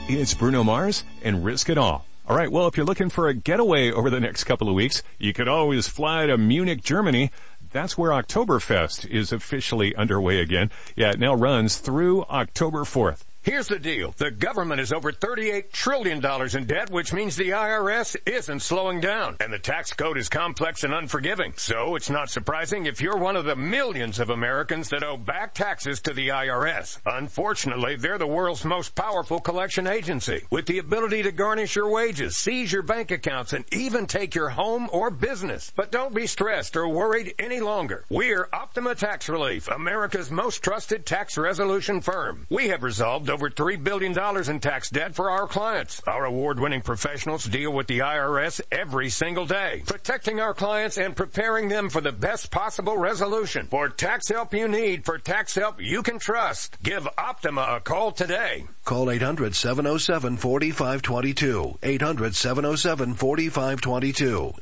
It's Bruno Mars and Risk It All. All right, well, if you're looking for a getaway over the next couple of weeks, you could always fly to Munich, Germany. That's where Oktoberfest is officially underway again. Yeah, it now runs through October 4th. Here's the deal. The government is over $38 trillion in debt, which means the IRS isn't slowing down. And the tax code is complex and unforgiving. So it's not surprising if you're one of the millions of Americans that owe back taxes to the IRS. Unfortunately, they're the world's most powerful collection agency, with the ability to garnish your wages, seize your bank accounts, and even take your home or business. But don't be stressed or worried any longer. We're Optima Tax Relief, America's most trusted tax resolution firm. We have resolved over $3 billion in tax debt for our clients. Our award-winning professionals deal with the IRS every single day, protecting our clients and preparing them for the best possible resolution. For tax help you need, for tax help you can trust, give Optima a call today. Call 800-707-4522. 800-707-4522.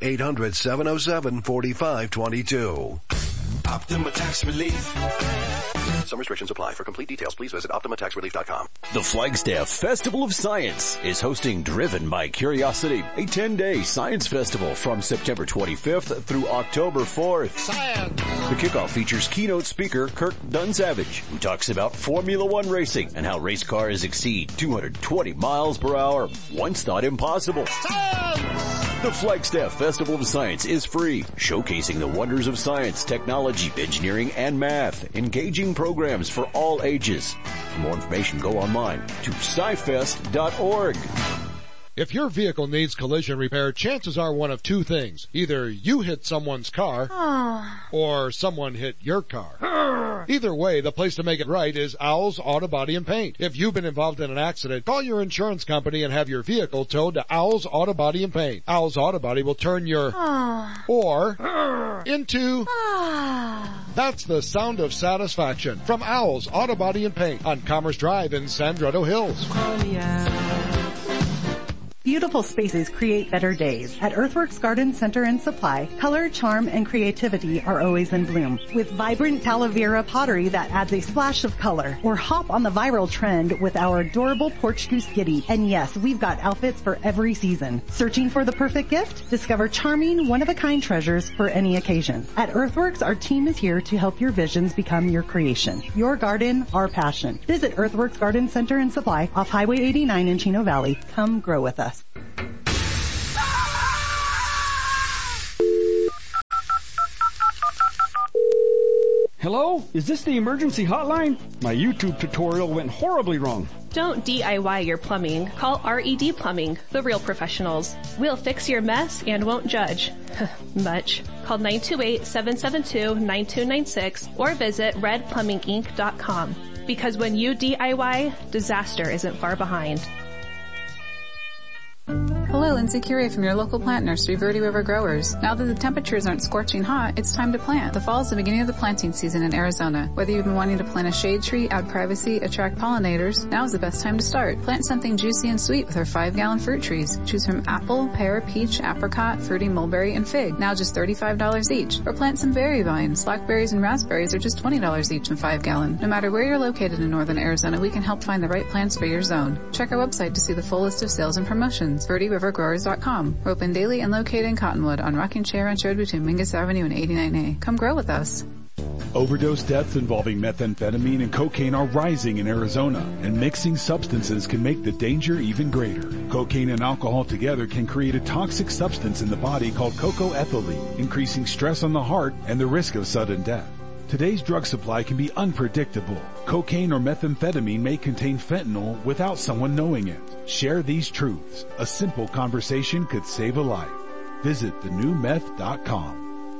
800-707-4522. Optima Tax Relief. Some restrictions apply. For complete details, please visit OptimaTaxRelief.com. The Flagstaff Festival of Science is hosting Driven by Curiosity, a 10-day science festival from September 25th through October 4th. Science! The kickoff features keynote speaker Kirk Dunsavage, who talks about Formula One racing and how race cars exceed 220 miles per hour, once thought impossible. Science! The Flagstaff Festival of Science is free, showcasing the wonders of science, technology, engineering, and math, engaging programs for all ages. For more information, go online to scifest.org. If your vehicle needs collision repair, chances are one of two things. Either you hit someone's car, or someone hit your car. Either way, the place to make it right is Owl's Auto Body and Paint. If you've been involved in an accident, call your insurance company and have your vehicle towed to Owl's Auto Body and Paint. Owl's Auto Body will turn your or into That's the sound of satisfaction from Owl's Auto Body and Paint on Commerce Drive in Sandretto Hills. Beautiful spaces create better days. At Earthworks Garden Center and Supply, color, charm, and creativity are always in bloom. With vibrant Talavera pottery that adds a splash of color. Or hop on the viral trend with our adorable Porch Goose Giddy. And yes, we've got outfits for every season. Searching for the perfect gift? Discover charming, one-of-a-kind treasures for any occasion. At Earthworks, our team is here to help your visions become your creation. Your garden, our passion. Visit Earthworks Garden Center and Supply off Highway 89 in Chino Valley. Come grow with us. Hello? Is this the emergency hotline? My YouTube tutorial went horribly wrong. Don't DIY your plumbing. Call RED Plumbing, the real professionals. We'll fix your mess and won't judge. Much. Call 928-772-9296 or visit redplumbinginc.com. Because when you DIY, disaster isn't far behind. Hello, Lindsay Curie from your local plant nursery, Verde River Growers. Now that the temperatures aren't scorching hot, it's time to plant. The fall is the beginning of the planting season in Arizona. Whether you've been wanting to plant a shade tree, add privacy, attract pollinators, now is the best time to start. Plant something juicy and sweet with our 5-gallon fruit trees. Choose from apple, pear, peach, apricot, fruity mulberry, and fig, now just $35 each. Or plant some berry vines. Blackberries and raspberries are just $20 each in 5-gallon. No matter where you're located in northern Arizona, we can help find the right plants for your zone. Check our website to see the full list of sales and promotions. VerdeRiverGrowers.com. We're open daily and located in Cottonwood on Rocking Chair Ranch Road between Mingus Avenue and 89A. Come grow with us. Overdose deaths involving methamphetamine and cocaine are rising in Arizona, and mixing substances can make the danger even greater. Cocaine and alcohol together can create a toxic substance in the body called cocoethylene, increasing stress on the heart and the risk of sudden death. Today's drug supply can be unpredictable. Cocaine or methamphetamine may contain fentanyl without someone knowing it. Share these truths. A simple conversation could save a life. Visit thenewmeth.com.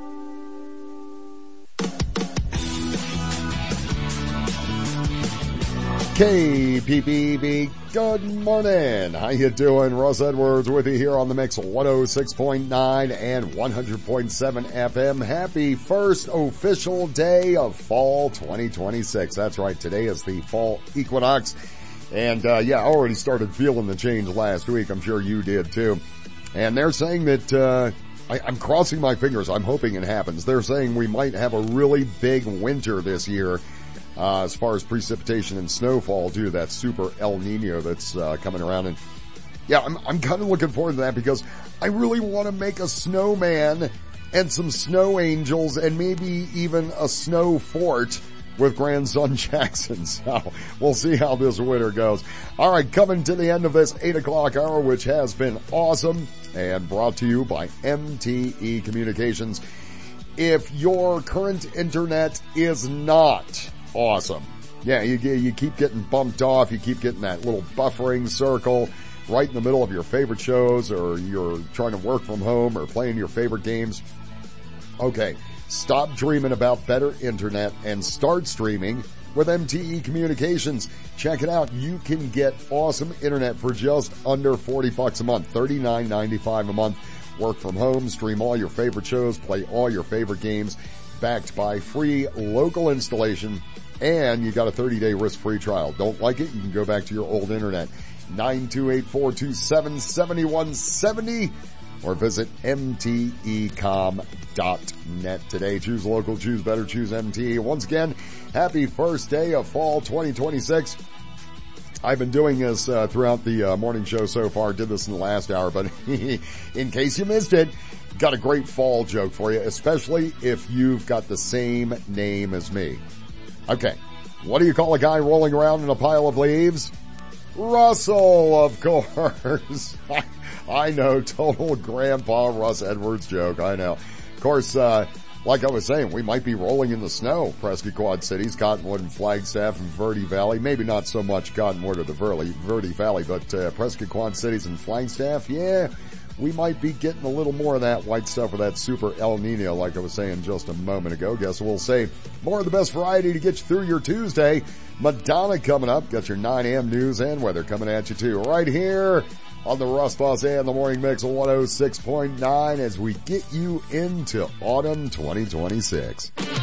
KPPB, good morning. How you doing? Russ Edwards with you here on the Mix 106.9 and 100.7 FM. Happy first official day of fall 2026. That's right. Today is the fall equinox. And, I already started feeling the change last week. I'm sure you did too. And they're saying that, I'm crossing my fingers. I'm hoping it happens. They're saying we might have a really big winter this year. as far as precipitation and snowfall too, that super El Nino that's, coming around. And yeah, I'm kind of looking forward to that because I really want to make a snowman and some snow angels and maybe even a snow fort with grandson Jackson. So we'll see how this winter goes. All right, coming to the end of this 8 o'clock hour, which has been awesome and brought to you by MTE Communications. If your current internet is not awesome, yeah, you keep getting bumped off, you keep getting that little buffering circle right in the middle of your favorite shows, or you're trying to work from home or playing your favorite games. Okay, stop dreaming about better internet and start streaming with MTE Communications. Check it out. You can get awesome internet for just under $40 a month, $39.95 a month. Work from home, stream all your favorite shows, play all your favorite games, backed by free local installation, and you got a 30-day risk-free trial. Don't like it? You can go back to your old internet. 928-427-7170 or visit mtecom.net today. Choose local, choose better, choose MTE. Once again, happy first day of fall 2026. I've been doing this throughout the morning show so far. Did this in the last hour, but in case you missed it, got a great fall joke for you, especially if you've got the same name as me. Okay, what do you call a guy rolling around in a pile of leaves? Russell, of course. I know, total Grandpa Russ Edwards joke, I know. Of course, like I was saying, we might be rolling in the snow. Prescott Quad Cities, Cottonwood and Flagstaff and Verde Valley. Maybe not so much Cottonwood or the Verde Valley, but Prescott Quad Cities and Flagstaff, yeah, we might be getting a little more of that white stuff with that super El Nino, like I was saying just a moment ago. Guess we'll say more of the best variety to get you through your Tuesday. Madonna coming up. Got your 9 a.m. news and weather coming at you too. Right here on the Russ Boss and the Morning Mix of 106.9 as we get you into autumn 2026.